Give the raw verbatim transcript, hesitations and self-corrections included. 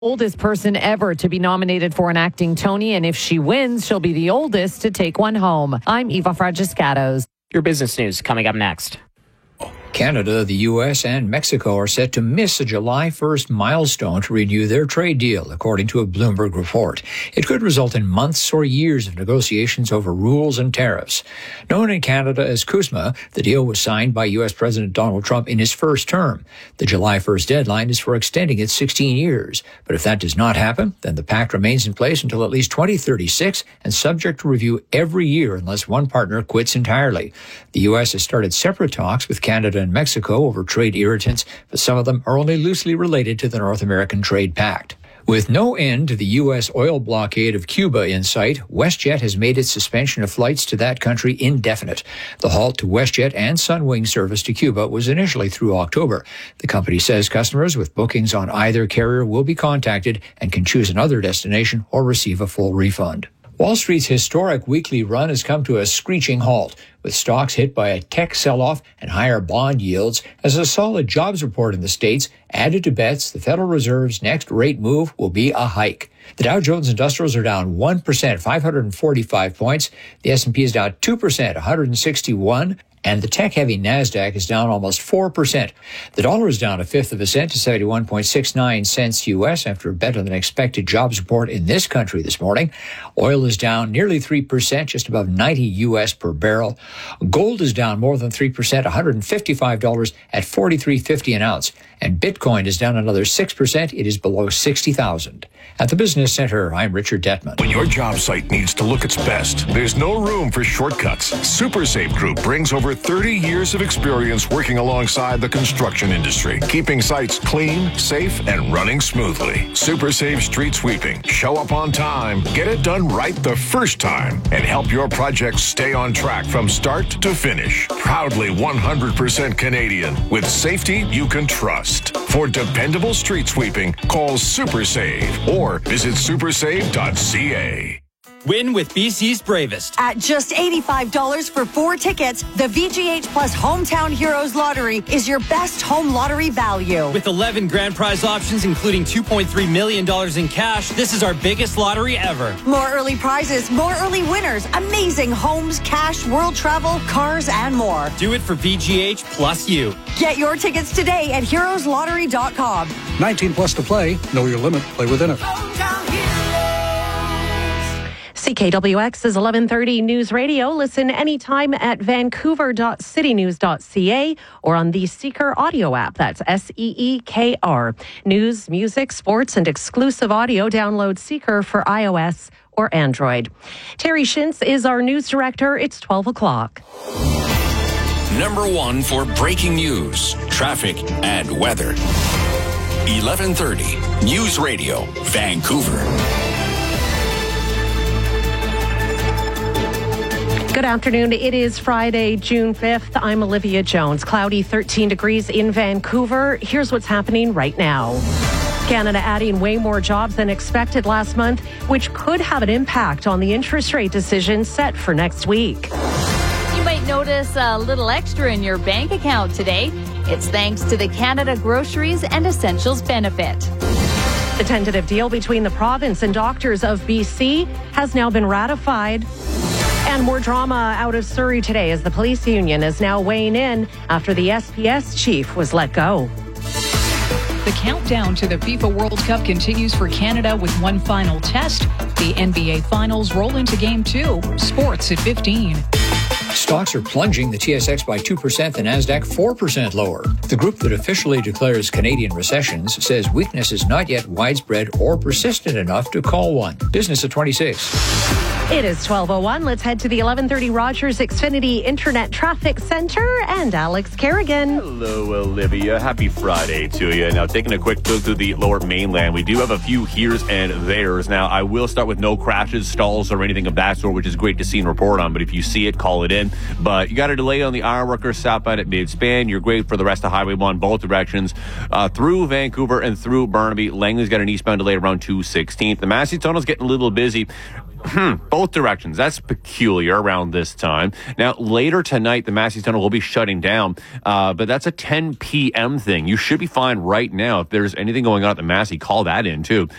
Oldest person ever to be nominated for an acting Tony, and if she wins, she'll be the oldest to take one home. I'm Eva Fragiscatos. Your business news coming up next. Canada, the U S, and Mexico are set to miss a July first milestone to renew their trade deal, according to a Bloomberg report. It could result in months or years of negotiations over rules and tariffs. Known in Canada as CUSMA, the deal was signed by U S President Donald Trump in his first term. The July first deadline is for extending it sixteen years. But if that does not happen, then the pact remains in place until at least twenty thirty-six and subject to review every year unless one partner quits entirely. The U S has started separate talks with Canada and Mexico over trade irritants, but some of them are only loosely related to the North American Trade Pact. With no end to the U S oil blockade of Cuba in sight, WestJet has made its suspension of flights to that country indefinite. The halt to WestJet and Sunwing service to Cuba was initially through October. The company says customers with bookings on either carrier will be contacted and can choose another destination or receive a full refund. Wall Street's historic weekly run has come to a screeching halt, with stocks hit by a tech sell-off and higher bond yields as a solid jobs report in the States added to bets the Federal Reserve's next rate move will be a hike. The Dow Jones Industrials are down one percent, five hundred forty-five points. The S and P is down two percent, one hundred sixty-one. And the tech-heavy NASDAQ is down almost four percent. The dollar is down a fifth of a cent to seventy-one point six nine cents U S after a better-than-expected jobs report in this country this morning. Oil is down nearly three percent, just above ninety U S per barrel. Gold is down more than three percent, one hundred fifty-five dollars at forty-three fifty an ounce. And Bitcoin is down another six percent. It is below sixty thousand. At the Business Center, I'm Richard Detman. When your job site needs to look its best, there's no room for shortcuts. SuperSafe Group brings over thirty years of experience working alongside the construction industry, keeping sites clean, safe, and running smoothly. SuperSafe Street Sweeping. Show up on time, get it done right the first time, and help your projects stay on track from start to finish. Proudly one hundred percent Canadian, with safety you can trust. For dependable street sweeping, call SuperSave or visit supersave dot c a. Win with B C's Bravest. At just eighty-five dollars for four tickets, the V G H Plus Hometown Heroes Lottery is your best home lottery value. With eleven grand prize options, including two point three million dollars in cash, this is our biggest lottery ever. More early prizes, more early winners, amazing homes, cash, world travel, cars, and more. Do it for V G H plus you. Get your tickets today at heroes lottery dot com. nineteen plus to play. Know your limit. Play within it. C K W X is eleven thirty News Radio. Listen anytime at vancouver dot city news dot c a or on the Seeker audio app. That's S E E K R. News, music, sports, and exclusive audio. Download Seeker for iOS or Android. Terry Shintz is our news director. It's twelve o'clock. Number one for breaking news, traffic, and weather. eleven thirty News Radio, Vancouver. Good afternoon. It is Friday, June fifth. I'm Olivia Jones. Cloudy, thirteen degrees in Vancouver. Here's what's happening right now. Canada adding way more jobs than expected last month, which could have an impact on the interest rate decision set for next week. You might notice a little extra in your bank account today. It's thanks to the Canada Groceries and Essentials benefit. The tentative deal between the province and doctors of B C has now been ratified. And more drama out of Surrey today as the police union is now weighing in after the S P S chief was let go. The countdown to the FIFA World Cup continues for Canada with one final test. The N B A Finals roll into Game two. Sports at fifteen. Stocks are plunging, the T S X by two percent, the NASDAQ four percent lower. The group that officially declares Canadian recessions says weakness is not yet widespread or persistent enough to call one. Business at twenty-six. It is twelve oh one. Let's head to the eleven thirty Rogers Xfinity Internet Traffic Center and Alex Kerrigan. Hello, Olivia. Happy Friday to you. Now, taking a quick look through the lower mainland, we do have a few here's and there's. Now, I will start with no crashes, stalls, or anything of that sort, which is great to see and report on. But if you see it, call it in. But you got a delay on the Iron Workers southbound at mid-span. You're great for the rest of Highway one, both directions, uh, through Vancouver and through Burnaby. Langley's got an eastbound delay around two sixteenth. The Massey Tunnel's getting a little busy. Hmm, both directions. That's peculiar around this time. Now, later tonight, the Massey Tunnel will be shutting down, uh, but that's a ten p.m. thing. You should be fine right now. If there's anything going on at the Massey, call that in, too.